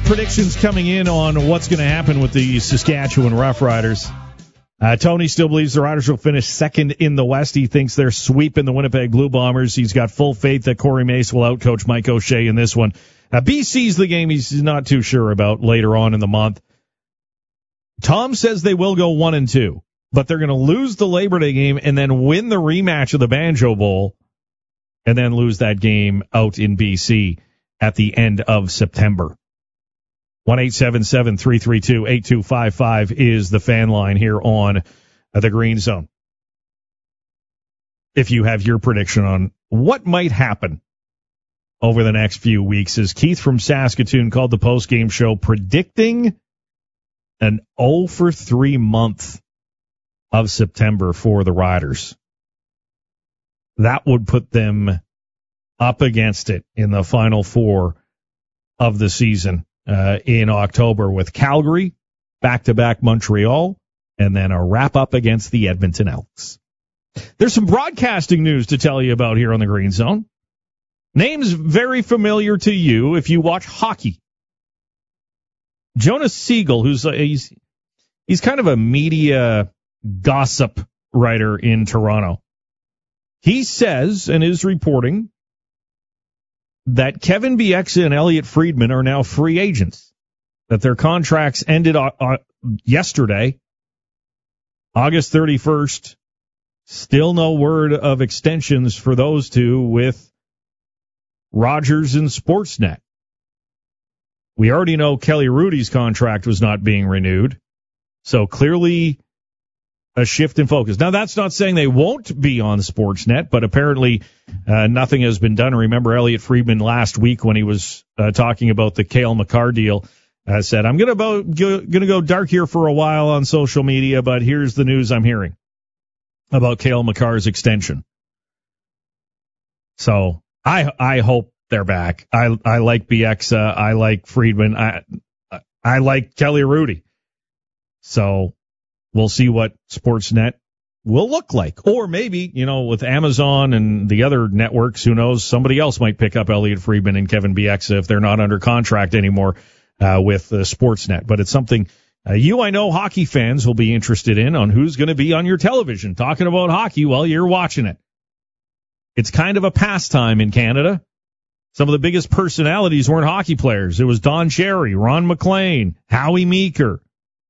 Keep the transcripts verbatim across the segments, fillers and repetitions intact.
predictions coming in on what's going to happen with the Saskatchewan Roughriders. Uh, Tony still believes the Riders will finish second in the West. He thinks they're sweeping the Winnipeg Blue Bombers. He's got full faith that Corey Mace will outcoach Mike O'Shea in this one. Uh, B C's the game he's not too sure about later on in the month. Tom says they will go one and two, but they're going to lose the Labor Day game and then win the rematch of the Banjo Bowl and then lose that game out in B C at the end of September. one eight seven seven, three three two, eight two five five is the fan line here on the Green Zone. If you have your prediction on what might happen over the next few weeks, as Keith from Saskatoon called the post-game show predicting an oh for three month of September for the Riders. That would put them up against it in the final four of the season uh, in October with Calgary, back-to-back Montreal, and then a wrap-up against the Edmonton Elks. There's some broadcasting news to tell you about here on the Green Zone. Names very familiar to you if you watch hockey. Jonas Siegel, who's uh, he's he's kind of a media gossip writer in Toronto. He says and is reporting that Kevin Bieksa and Elliot Friedman are now free agents, that their contracts ended uh, uh, yesterday, August thirty-first. Still no word of extensions for those two with Rogers and Sportsnet. We already know Kelly Rudy's contract was not being renewed, so clearly a shift in focus. Now, that's not saying they won't be on Sportsnet, but apparently uh, nothing has been done. Remember Elliot Friedman last week when he was uh, talking about the Cale Makar deal, uh, said, I'm going to go, going to go dark here for a while on social media, but here's the news I'm hearing about Cale Makar's extension. So I I hope they're back. I I like Bieksa. I like Friedman. I I like Kelly Rudy. So we'll see what Sportsnet will look like. Or maybe, you know, with Amazon and the other networks, who knows, somebody else might pick up Elliot Friedman and Kevin Bieksa if they're not under contract anymore uh, with uh, Sportsnet. But it's something uh, you, I know, hockey fans will be interested in on who's going to be on your television talking about hockey while you're watching it. It's kind of a pastime in Canada. Some of the biggest personalities weren't hockey players. It was Don Cherry, Ron McLean, Howie Meeker.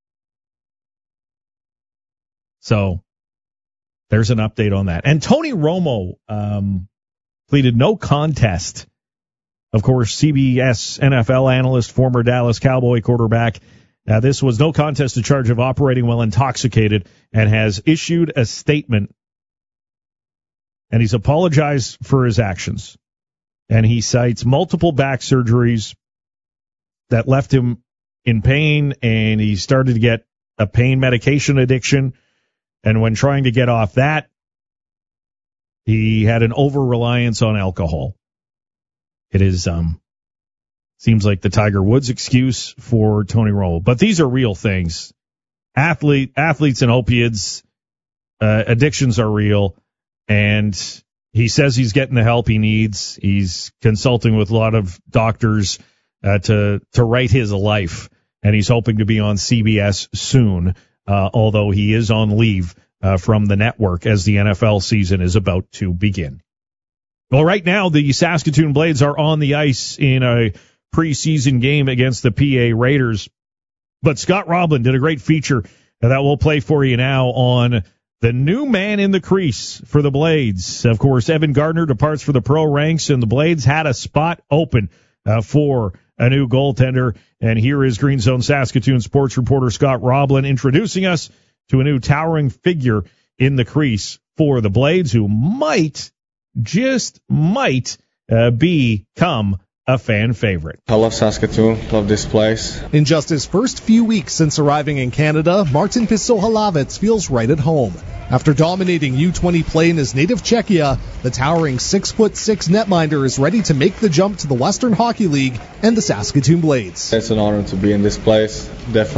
So there's an update on that. And Tony Romo um, pleaded no contest. Of course, C B S N F L analyst, former Dallas Cowboy quarterback. Uh, this was no contest to charge of operating while intoxicated and has issued a statement. And he's apologized for his actions. And he cites multiple back surgeries that left him in pain, and he started to get a pain medication addiction. And when trying to get off that, he had an over-reliance on alcohol. It is, um, seems like the Tiger Woods excuse for Tony Romo. But these are real things. Athlete, athletes and opiates, uh, addictions are real. And he says he's getting the help he needs. He's consulting with a lot of doctors uh, to to right his life, and he's hoping to be on C B S soon, uh, although he is on leave uh, from the network as the N F L season is about to begin. Well, right now, the Saskatoon Blades are on the ice in a preseason game against the P A Raiders, but Scott Roblin did a great feature that we'll play for you now on the new man in the crease for the Blades. Of course, Evan Gardner departs for the pro ranks, and the Blades had a spot open uh, for a new goaltender. And here is Green Zone Saskatoon sports reporter Scott Roblin introducing us to a new towering figure in the crease for the Blades, who might, just might, uh, become a fan favorite. I love Saskatoon, love this place. In just his first few weeks since arriving in Canada, Martin Pistohalavets feels right at home. After dominating U twenty play in his native Czechia, the towering six foot six netminder is ready to make the jump to the Western Hockey League and the Saskatoon Blades. It's an honor to be in this place. Definitely